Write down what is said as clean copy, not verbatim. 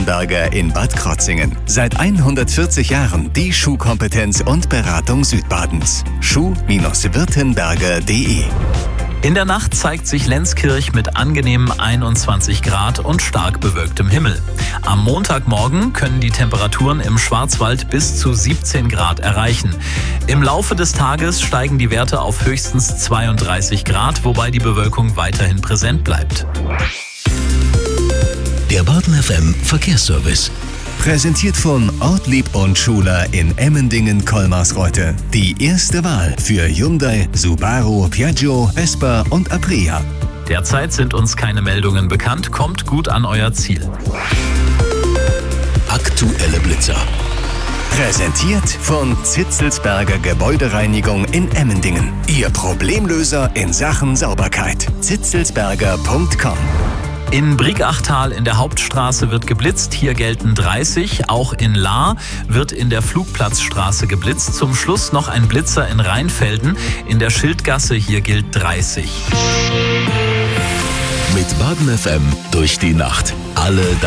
Württemberger in Bad Krotzingen. Seit 140 Jahren die Schuhkompetenz und Beratung Südbadens. Schuh-württemberger.de. In der Nacht zeigt sich Lenzkirch mit angenehmen 21 Grad und stark bewölktem Himmel. Am Montagmorgen können die Temperaturen im Schwarzwald bis zu 17 Grad erreichen. Im Laufe des Tages steigen die Werte auf höchstens 32 Grad, wobei die Bewölkung weiterhin präsent bleibt. Der Baden FM Verkehrsservice. Präsentiert von Ortlieb und Schuler in Emmendingen-Kolmarsreuth. Die erste Wahl für Hyundai, Subaru, Piaggio, Vespa und Aprilia. Derzeit sind uns keine Meldungen bekannt. Kommt gut an euer Ziel. Aktuelle Blitzer. Präsentiert von Zitzelsberger Gebäudereinigung in Emmendingen. Ihr Problemlöser in Sachen Sauberkeit. zitzelsberger.com. In Briegachtal in der Hauptstraße wird geblitzt, hier gelten 30. Auch in Lahr wird in der Flugplatzstraße geblitzt. Zum Schluss noch ein Blitzer in Rheinfelden. In der Schildgasse, hier gilt 30. Mit Baden FM durch die Nacht. Alle